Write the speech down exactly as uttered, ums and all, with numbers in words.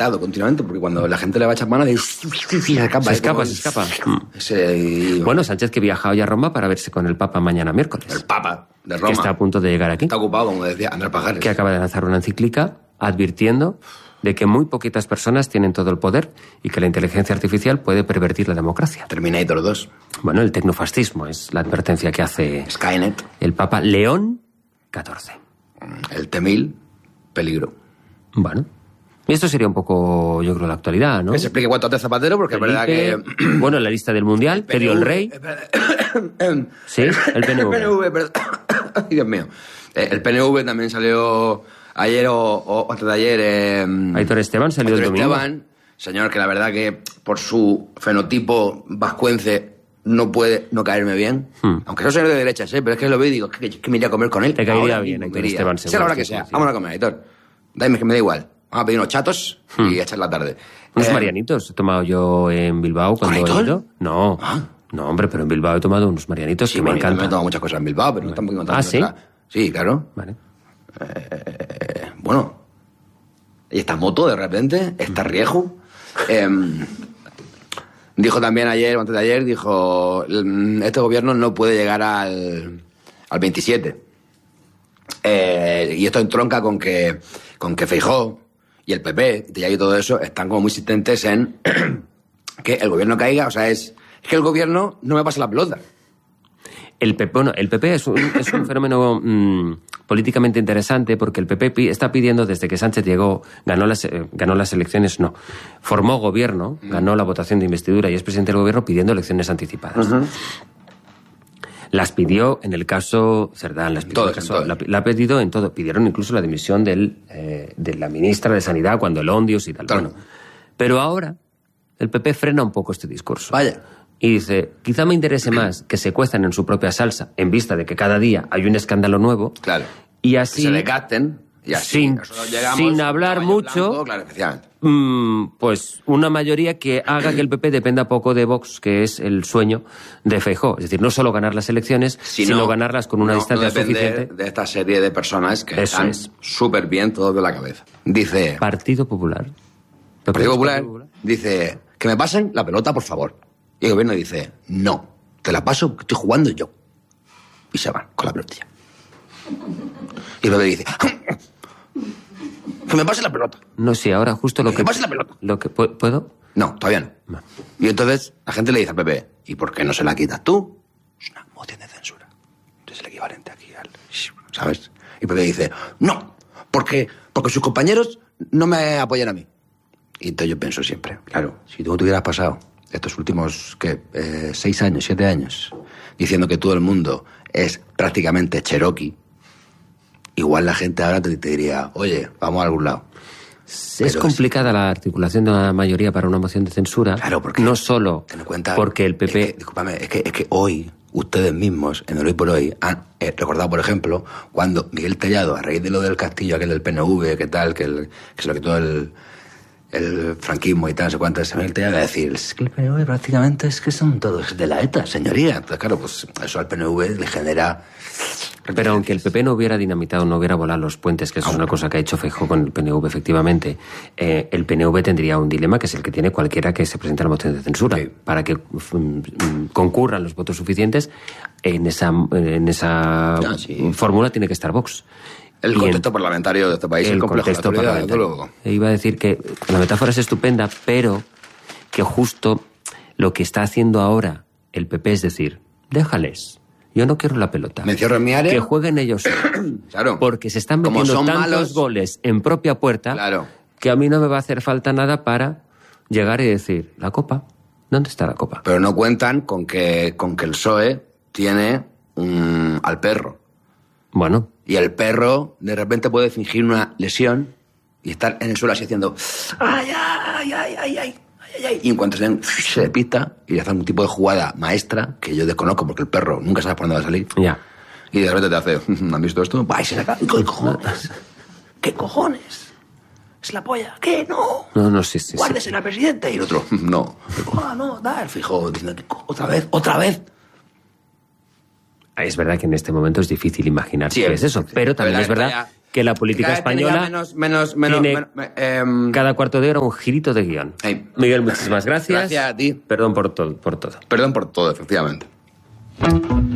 agitado continuamente, porque cuando la gente le va a echar mano, se escapa. Se escapa, se escapa. Ese, y... Bueno, Sánchez que viaja hoy a Roma para verse con el Papa mañana miércoles. El Papa de Roma. Que está a punto de llegar aquí. Está ocupado, como decía Andrés Pajares. Que acaba de lanzar una encíclica advirtiendo de que muy poquitas personas tienen todo el poder y que la inteligencia artificial puede pervertir la democracia. Terminator dos. Bueno, el tecnofascismo es la advertencia que hace Skynet. El Papa León catorce. El T mil, peligro. Bueno, y esto sería un poco, yo creo, la actualidad, ¿no? Que se explique cuánto hace Zapatero, porque Felipe, es verdad que... Bueno, en la lista del Mundial, te dio el rey. Sí, el P N V. El P N V, perdón. Ay, Dios mío. El P N V también salió ayer o, o antes de ayer... Eh, Aitor Esteban salió Aitor el domingo. Esteban, señor que la verdad que por su fenotipo vascuence no puede no caerme bien. Hmm. Aunque soy señor de derechas, ¿eh? Pero es que lo veo y digo, que, que me iría a comer con él. Te caería bien, Aitor Esteban. Sea la hora que sea. Sí, sí. Vámonos a comer, Aitor. Dame que me da igual. Vamos a pedir unos chatos hmm. y a echar la tarde. Unos eh, marianitos he tomado yo en Bilbao cuando he ido. No, ah. no, hombre, pero en Bilbao he tomado unos marianitos sí, que me encantan. Yo me he tomado muchas cosas en Bilbao, pero no estamos contando. ¿Ah, sí? Otra. Sí, claro. Vale. Eh, bueno. Y esta moto, de repente, esta Rieju. Eh, dijo también ayer, o antes de ayer, dijo, este gobierno no puede llegar al, al veintisiete. Eh, y esto entronca con que, con que Feijóo y el P P y todo eso están como muy insistentes en que el gobierno caiga. O sea, es, es que el gobierno no me pasa la pelota. El P P, bueno, el P P es un, es un fenómeno mmm, políticamente interesante porque el P P está pidiendo, desde que Sánchez llegó, ganó las, eh, ganó las elecciones, no, formó gobierno, mm. ganó la votación de investidura y es presidente del gobierno pidiendo elecciones anticipadas. Uh-huh. Las pidió en el caso Cerdán, las pidió en el caso, la, la ha pedido en todo. Pidieron incluso la dimisión del, eh, de la ministra de Sanidad cuando el Ondios y tal. Claro. Bueno, pero ahora el P P frena un poco este discurso. Vaya. Y dice, quizá me interese más que se cuezan en su propia salsa, en vista de que cada día hay un escándalo nuevo. Claro. Y así... Que se decaten. Y así, sin, sin hablar mucho, blanco, claro, mmm, pues una mayoría que haga que el P P dependa poco de Vox, que es el sueño de Feijóo. Es decir, no solo ganar las elecciones, si sino no, ganarlas con una no, distancia no suficiente. De esta serie de personas que Eso están súper bien todos de la cabeza. Dice... Partido Popular. Partido Popular, Partido Popular dice, que me pasen la pelota, por favor. Y el gobierno dice, no, te la paso, estoy jugando yo. Y se van con la pelotilla. Y el bebé dice, que me pase la pelota. No sé, ahora justo lo que... que... me pase la pelota. Lo que, ¿Puedo? No, todavía no. no. Y entonces la gente le dice al P P, ¿y por qué no se la quitas tú? Es una moción de censura. Es el equivalente aquí al... ¿Sabes? Y el P P dice, no, porque, porque sus compañeros no me apoyan a mí. Y entonces yo pienso siempre, claro, si tú te hubieras pasado estos últimos, ¿qué? Eh, seis años, siete años, diciendo que todo el mundo es prácticamente cherokee, igual la gente ahora te, te diría, oye, vamos a algún lado. Es Pero complicada es... la articulación de una mayoría para una moción de censura. Claro, porque... No solo cuenta, porque el P P... Es que, discúlpame, es que, es que hoy, ustedes mismos, en el Hoy por Hoy, han eh, recordado, por ejemplo, cuando Miguel Tellado, a raíz de lo del castillo aquel del P N V, que tal, que, el, que se lo quitó el... el franquismo y tal, no sé cuántas, se me va a decir, es que el P N V prácticamente es que son todos de la ETA, señoría. Entonces, claro, pues eso al P N V le genera... Pero aunque el P P no hubiera dinamitado, no hubiera volado los puentes, que eso es una cosa que ha hecho Feijóo con el P N V, efectivamente, eh, el P N V tendría un dilema que es el que tiene cualquiera que se presente a la moción de censura. Sí. Para que um, concurran los votos suficientes, en esa, en esa ah, sí. fórmula tiene que estar Vox. El contexto el, parlamentario de este país el es complejo. Contexto parlamentario. Iba a decir que la metáfora es estupenda, pero que justo lo que está haciendo ahora el P P es decir, déjales, yo no quiero la pelota. Me encierro en mi área. Que jueguen ellos. Claro. Porque se están metiendo tantos malos, goles en propia puerta, claro, que a mí no me va a hacer falta nada para llegar y decir, la copa, ¿dónde está la copa? Pero no cuentan con que, con que el P S O E tiene un, al perro. Bueno. Y el perro de repente puede fingir una lesión y estar en el suelo así haciendo ay, ay, ay, ay, ay, ay, ay. Y en cuanto se, den, se despista y hace un tipo de jugada maestra que yo desconozco porque el perro nunca sabe por dónde va a salir. Ya. Y de repente te hace, ¿han visto esto? ¡Ay, se saca! ¿Qué cojones? ¿Qué cojones? ¿Es la polla? ¿Qué? No. No, no, sí, sí. Guárdese sí. la presidenta. Y el otro, no. Ah, no, da el fijo diciendo, otra vez, otra vez. Es verdad que en este momento es difícil imaginarse sí, qué es eso, pero también pero es verdad ya... que la política cada vez tiene ya española menos, menos, menos, tiene men- em, cada cuarto de hora un girito de guión. Ey. Miguel, muchísimas gracias. Gracias a ti. Perdón por todo, por todo. Perdón por todo, efectivamente.